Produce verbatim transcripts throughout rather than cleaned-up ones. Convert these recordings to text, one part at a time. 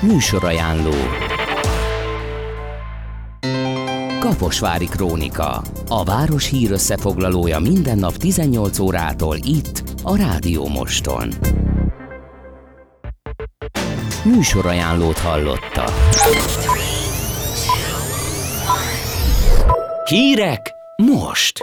Műsorajánló. Kaposvári Krónika. A város hír összefoglalója minden nap tizennyolc órától itt, a Rádió Moston. Műsorajánlót hallotta. Hírek most!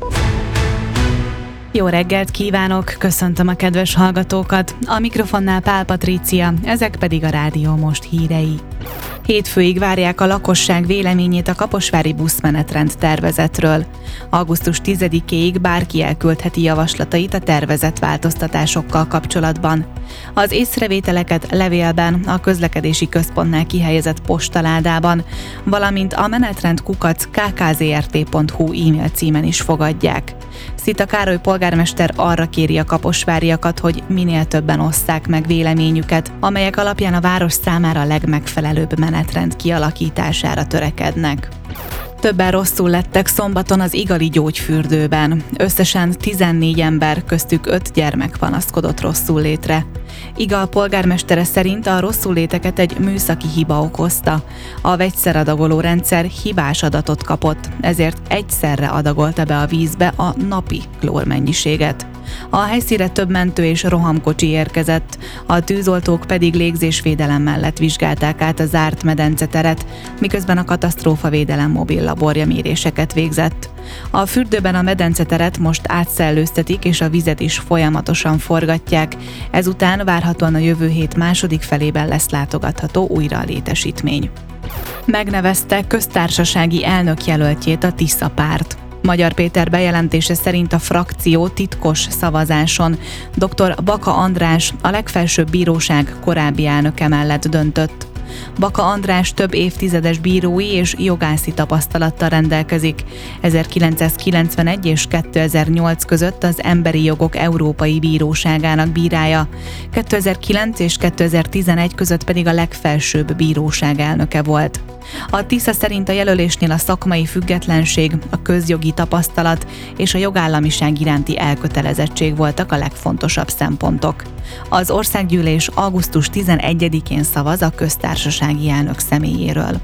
Jó reggelt kívánok, köszöntöm a kedves hallgatókat. A mikrofonnál Pál Patrícia, ezek pedig a Rádió Most hírei. Hétfőig várják a lakosság véleményét a kaposvári buszmenetrend tervezetről. augusztus tizedikéig bárki elküldheti javaslatait a tervezett változtatásokkal kapcsolatban. Az észrevételeket levélben, a közlekedési központnál kihelyezett postaládában, valamint a menetrend kukac k k z r t pont h u e-mail címen is fogadják. Szita Károly polgármester arra kéri a kaposváriakat, hogy minél többen osszák meg véleményüket, amelyek alapján a város számára a legmegfelelőbb menetrend kialakítására törekednek. Többen rosszul lettek szombaton az Igali gyógyfürdőben. Összesen tizennégy ember, köztük öt gyermek panaszkodott rosszul létre. Igal polgármestere szerint a rosszulléteket egy műszaki hiba okozta. A vegyszeradagoló rendszer hibás adatot kapott, ezért egyszerre adagolta be a vízbe a napi klórmennyiséget. A helyszínre több mentő és rohamkocsi érkezett, a tűzoltók pedig légzésvédelem mellett vizsgálták át a zárt medenceteret, miközben a katasztrófavédelem mobil laborja méréseket végzett. A fürdőben a medenceteret most átszellőztetik és a vizet is folyamatosan forgatják, ezután várhatóan a jövő hét második felében lesz látogatható újra a létesítmény. Megnevezte köztársasági elnökjelöltjét a Tisza párt. Magyar Péter bejelentése szerint a frakció titkos szavazáson dr. Baka András, a legfelsőbb bíróság korábbi elnöke mellett döntött. Baka András több évtizedes bírói és jogászi tapasztalattal rendelkezik. ezerkilencszázkilencvenegy és kétezer-nyolc között az Emberi Jogok Európai Bíróságának bírája, kétezer-kilenc és kétezer-tizenegy között pedig a legfelsőbb bíróság elnöke volt. A Tisza szerint a jelölésnél a szakmai függetlenség, a közjogi tapasztalat és a jogállamiság iránti elkötelezettség voltak a legfontosabb szempontok. Az országgyűlés augusztus tizenegyedikén szavaz a köztársasági elnök személyéről.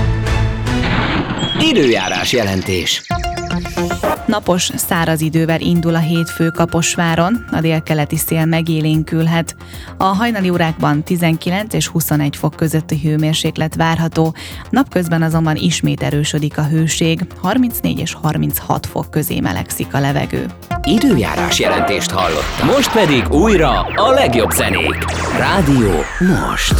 Időjárás jelentés. Napos, száraz idővel indul a hétfő Kaposváron, a délkeleti szél megélénkülhet. A hajnali órákban tizenkilenc és huszonegy fok közötti hőmérséklet várható, napközben azonban ismét erősödik a hőség, harmincnégy és harminchat fok közé melegszik a levegő. Időjárás jelentést hallottam. Most pedig újra a legjobb zenék. Rádió Most.